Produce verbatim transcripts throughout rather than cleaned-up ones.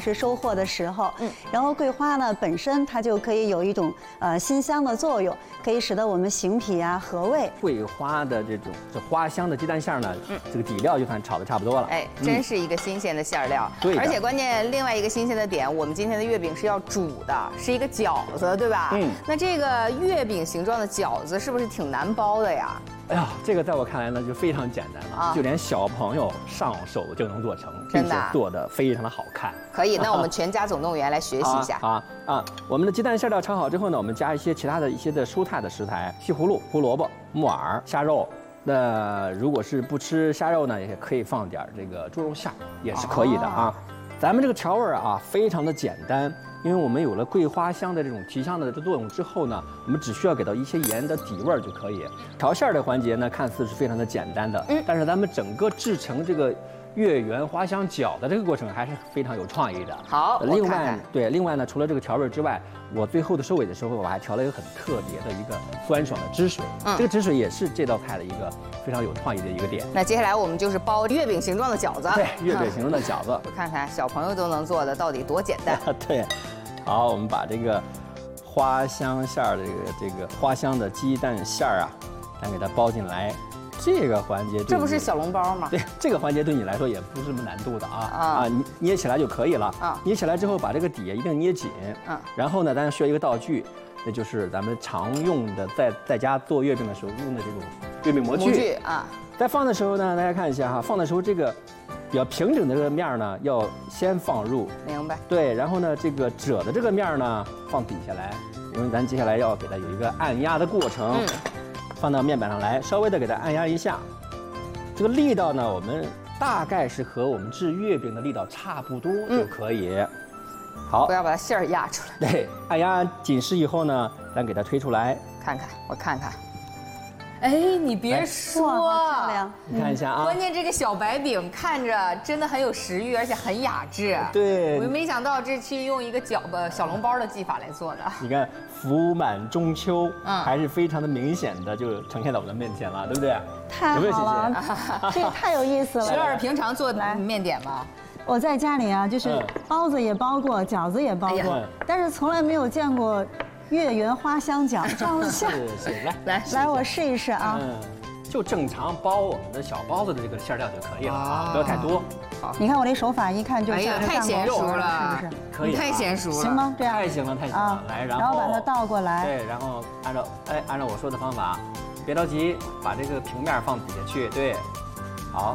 是收获的时候。嗯，然后桂花呢本身它就可以有一种呃辛香的作用，可以使得我们形脾啊和胃。 桂花的这种这花香的鸡蛋馅呢，嗯，这个底料就看炒的差不多了。 哎，真是一个新鲜的馅料。 对， 而且关键另外一个新鲜的点，我们今天的月饼是要煮的，是一个饺子，对吧？嗯，那这个月饼形状的饺子是不是挺难包的呀？ 哎呀，这个在我看来呢就非常简单了，啊、就连小朋友上手就能做成，并且做的非常的好看。 可以，那我们全家总动员来学习一下。 啊啊啊！我们的鸡蛋馅料炒好之后呢，我们加一些其他的一些的蔬菜的食材，西葫芦、胡萝卜、木耳、虾肉。那如果是不吃虾肉呢，也可以放点这个猪肉馅，也是可以的啊。咱们这个调味啊，非常的简单。因为我们有了桂花香的这种提香的作用之后呢，我们只需要给到一些盐的底味就可以。调馅的环节呢，看似是非常的简单的，嗯，但是咱们整个制成这个月圆花香饺的这个过程还是非常有创意的。 好， 另外我看看对，另外呢，除了这个调味之外，我最后的收尾的时候，我还调了一个很特别的一个酸爽的汁水。嗯，这个汁水也是这道菜的一个非常有创意的一个点。 那接下来我们就是包月饼形状的饺子。 对，月饼形状的饺子。 我看看小朋友都能做的到底多简单。 对。好，我们把这个花香馅儿的这个这个花香的鸡蛋馅儿啊，咱给它包进来。这个环节， 这不是小笼包吗？ 对，这个环节对你来说也不是什么难度的啊啊，捏捏起来就可以了啊。捏起来之后，把这个底一定捏紧。嗯。然后呢，咱需要一个道具，那就是咱们常用的在在家做月饼的时候用的这种月饼模具。 模具啊。 在放的时候呢，大家看一下哈，放的时候这个。比较平整的这个面儿呢，要先放入， 明白？ 对，然后呢，这个褶的这个面儿呢，放底下来，因为咱接下来要给它有一个按压的过程，嗯，放到面板上来，稍微的给它按压一下。这个力道呢，我们大概是和我们制月饼的力道差不多就可以。嗯、好， 不要把它馅儿压出来。 对，按压紧实以后呢，咱给它推出来， 看看，我看看。哎，你别说， 漂亮！ 你看一下啊， 关键这个小白饼看着真的很有食欲，而且很雅致。 对， 我没想到这期用一个饺子小笼包的技法来做的。 你看，福满中秋，嗯，还是非常的明显的就呈现在我们的面前了，对不对？ 太好了，这个太有意思了。 徐老师平常做面点吗？ 我在家里啊，就是包子也包过，饺子也包过，但是从来没有见过。月圆花香饺这样馅， 是是，来来来，我试一试啊。嗯， 就正常包我们的小包子的这个馅料就可以了啊，不要太多。 好，你看我这手法一看就像太娴熟了， 是不是？ 可以， 太娴熟了， 行吗？这样太行了，太行了。来，然后然后把它倒过来， 对，然后按照哎按照我说的方法，别着急，把这个平面放底下去，对，好。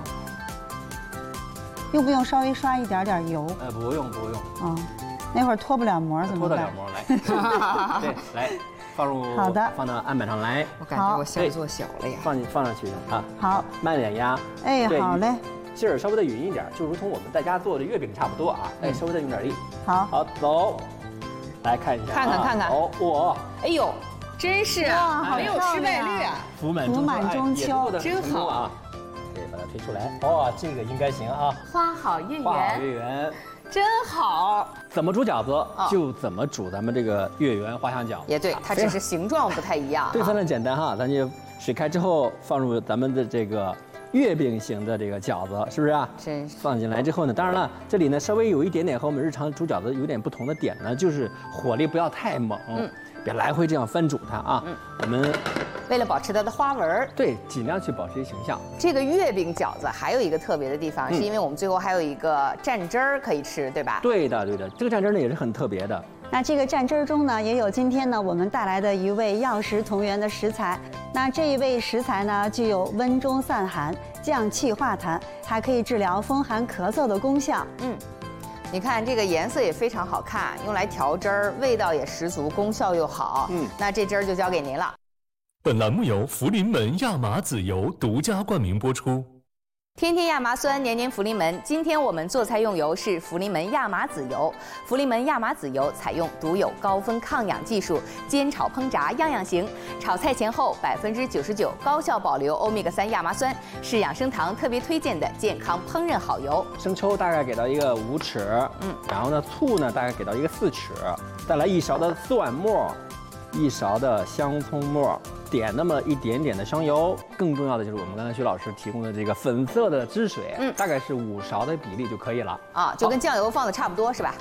用不用稍微刷一点点油？ 呃，不用不用。 嗯。那会儿脱不了模怎么办？ 脱得了模来，对，来放入好的， 放到案板上来。 我感觉我馅做小了呀。 放放上去啊， 好， 慢点压。 哎，好嘞。 劲儿稍微的匀一点，就如同我们在家做的月饼差不多啊。哎，稍微的用点力。 好， 好走，来看一下， 看看看看。 哦，哇， 哎呦，真是没有失败率啊！ 福满福满中秋， 真好啊！对，把它推出来。哦，这个应该行啊。 花好月圆， 花好月圆。 真好， 怎么煮饺子就怎么煮咱们这个月圆花香饺。 也对，它只是形状不太一样。 对，非常简单哈，咱就水开之后放入咱们的这个月饼型的这个饺子，是不是啊？ 真是。 放进来之后呢，当然了，这里呢稍微有一点点和我们日常煮饺子有点不同的点呢，就是火力不要太猛，嗯，别来回这样翻煮它啊。嗯，我们。 为了保持它的花纹， 对，尽量去保持形象。 这个月饼饺子还有一个特别的地方，嗯、是因为我们最后还有一个蘸汁儿可以吃，对吧？ 对的，对的，这个蘸汁呢也是很特别的。 那这个蘸汁中呢，也有今天呢我们带来的一味药食同源的食材。那这一味食材呢，具有温中散寒、降气化痰，还可以治疗风寒咳嗽的功效。嗯。 你看这个颜色也非常好看，用来调汁儿，味道也十足，功效又好。嗯，那这汁儿就交给您了。 本栏目由福临门亚麻籽油独家冠名播出。 天天亚麻酸，年年福临门。今天我们做菜用油是福临门亚麻籽油。福临门亚麻籽油采用独有高温抗氧技术，煎炒烹炸样样行。炒菜前后百分之九十九高效保留欧米伽三亚麻酸，是养生堂特别推荐的健康烹饪好油。 生抽大概给到一个五匙，嗯，然后呢醋呢大概给到一个四匙，再来一勺的蒜末，一勺的香葱末。点那么一点点的香油，更重要的就是我们刚才徐老师提供的这个粉色的汁水，嗯，大概是五勺的比例就可以了啊，就跟酱油放的差不多是吧？